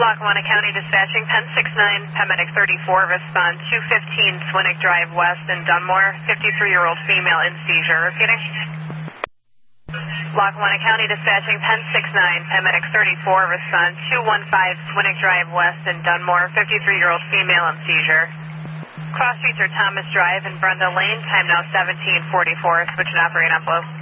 Lackawanna County Dispatching, Penn 69, paramedic 34, respond 215 Swinnick Drive West in Dunmore, 53-year-old female in seizure. Repeating. Lackawanna County Dispatching, Penn 69, paramedic 34, respond 215 Swinnick Drive West in Dunmore, 53-year-old female in seizure. Cross streets are Thomas Drive and Brenda Lane, time now 1744, switch and operate on flow.